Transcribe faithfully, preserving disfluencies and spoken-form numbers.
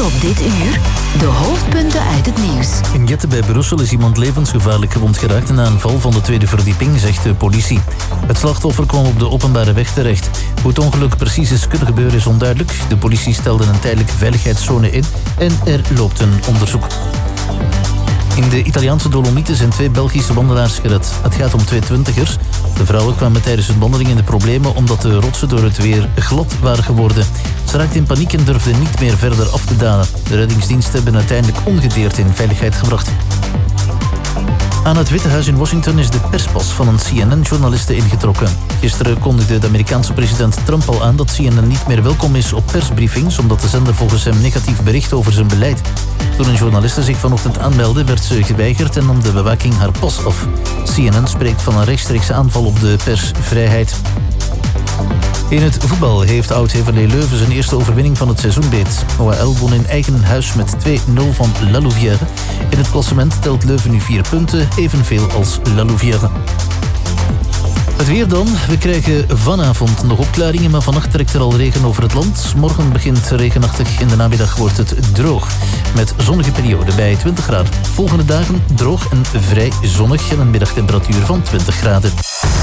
Verder op dit uur de hoofdpunten uit het nieuws. In Jette bij Brussel is iemand levensgevaarlijk gewond geraakt na een val van de tweede verdieping, zegt de politie. Het slachtoffer kwam op de openbare weg terecht. Hoe het ongeluk precies is kunnen gebeuren is onduidelijk. De politie stelde een tijdelijke veiligheidszone in en er loopt een onderzoek. In de Italiaanse Dolomieten zijn twee Belgische wandelaars gered. Het gaat om twee twintigers. De vrouwen kwamen tijdens hun wandeling in de problemen omdat de rotsen door het weer glad waren geworden. Ze raakten in paniek en durfden niet meer verder af te dalen. De reddingsdiensten hebben uiteindelijk ongedeerd in veiligheid gebracht. Aan het Witte Huis in Washington is de perspas van een C N N-journaliste ingetrokken. Gisteren kondigde de Amerikaanse president Trump al aan dat C N N niet meer welkom is op persbriefings, omdat de zender volgens hem negatief bericht over zijn beleid. Toen een journaliste zich vanochtend aanmeldde, werd ze geweigerd en nam de bewaking haar pas af. C N N spreekt van een rechtstreekse aanval op de persvrijheid. In het voetbal heeft oud-Heverlee Leuven zijn eerste overwinning van het seizoen beet. O H L won in eigen huis met twee nul van La Louvière. In het klassement telt Leuven nu vier punten, evenveel als La Louvière. Het weer dan. We krijgen vanavond nog opklaringen, maar vannacht trekt er al regen over het land. Morgen begint regenachtig, in de namiddag wordt het droog. Met zonnige periode bij twintig graden. Volgende dagen droog en vrij zonnig en een middagtemperatuur van twintig graden.